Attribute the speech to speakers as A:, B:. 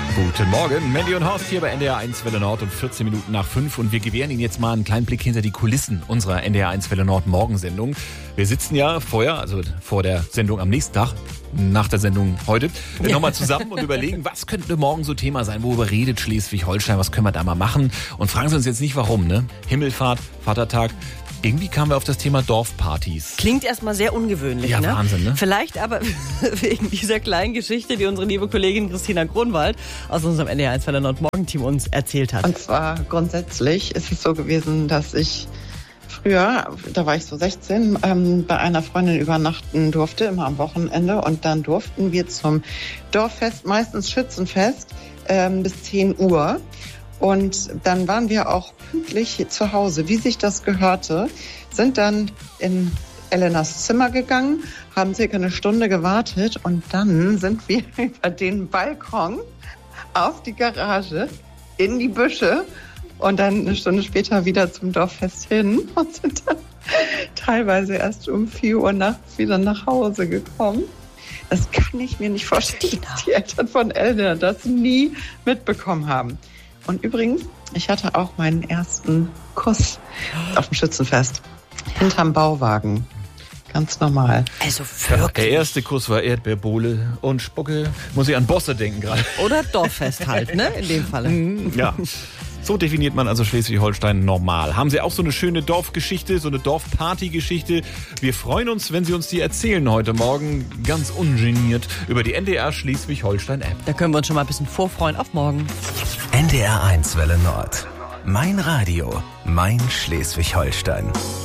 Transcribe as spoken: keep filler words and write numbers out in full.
A: Guten Morgen, Mandy und Horst hier bei N D R eins Welle Nord um vierzehn Minuten nach fünf und wir gewähren Ihnen jetzt mal einen kleinen Blick hinter die Kulissen unserer N D R eins Welle Nord Morgensendung. Wir sitzen ja vorher, also vor der Sendung am nächsten Tag, nach der Sendung heute, ja. nochmal zusammen und überlegen, was könnte morgen so Thema sein, worüber redet Schleswig-Holstein, was können wir da mal machen und fragen Sie uns jetzt nicht warum, ne? Himmelfahrt, Vatertag. Irgendwie kamen wir auf das Thema Dorfpartys.
B: Klingt erstmal sehr ungewöhnlich,
A: ja,
B: ne?
A: Wahnsinn, ne?
B: Vielleicht aber wegen dieser kleinen Geschichte, die unsere liebe Kollegin Christina Kronwald aus unserem N D R eins Welle Nord Morgenteam uns erzählt hat.
C: Und zwar grundsätzlich ist es so gewesen, dass ich früher, da war ich so sechzehn, ähm, bei einer Freundin übernachten durfte, immer am Wochenende. Und dann durften wir zum Dorffest, meistens Schützenfest, ähm, bis zehn Uhr. Und dann waren wir auch pünktlich zu Hause, wie sich das gehörte, sind dann in Elenas Zimmer gegangen, haben circa eine Stunde gewartet und dann sind wir über den Balkon auf die Garage, in die Büsche und dann eine Stunde später wieder zum Dorffest hin und sind dann teilweise erst um vier Uhr nachts wieder nach Hause gekommen. Das kann ich mir nicht vorstellen, dass die Eltern von Elena das nie mitbekommen haben. Und übrigens, ich hatte auch meinen ersten Kuss auf dem Schützenfest. Hinterm Bauwagen. Ganz normal.
B: Also wirklich.
A: Der erste Kuss war Erdbeerbohle und Spucke. Muss ich an Bosse denken gerade.
B: Oder Dorffest halt, ne? In dem Falle.
A: Ja. So definiert man also Schleswig-Holstein normal. Haben Sie auch so eine schöne Dorfgeschichte, so eine Dorfparty-Geschichte? Wir freuen uns, wenn Sie uns die erzählen heute Morgen, ganz ungeniert, über die N D R Schleswig-Holstein-App.
B: Da können wir uns schon mal ein bisschen vorfreuen auf morgen.
D: N D R eins Welle Nord. Mein Radio, mein Schleswig-Holstein.